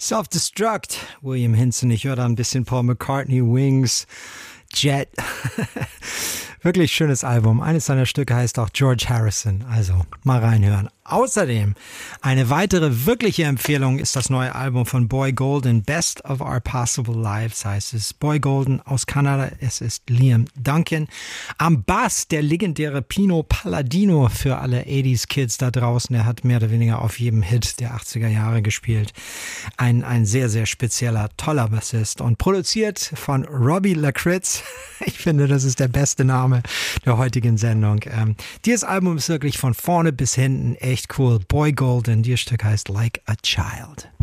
Self-Destruct, William Hinson. Ich höre da ein bisschen Paul McCartney, Wings, Jet. Wirklich schönes Album. Eines seiner Stücke heißt auch George Harrison. Also mal reinhören. Außerdem eine weitere wirkliche Empfehlung ist das neue Album von Boy Golden. Best of Our Possible Lives heißt es. Boy Golden aus Kanada. Es ist Liam Duncan. Am Bass der legendäre Pino Palladino für alle 80s Kids da draußen. Er hat mehr oder weniger auf jedem Hit der 80er Jahre gespielt. Ein sehr, sehr spezieller, toller Bassist und produziert von Robbie Lakritz. Ich finde, das ist der beste Name der heutigen Sendung. Dieses Album ist wirklich von vorne bis hinten echt cool. Boy Golden, dieses Stück heißt Like a Child.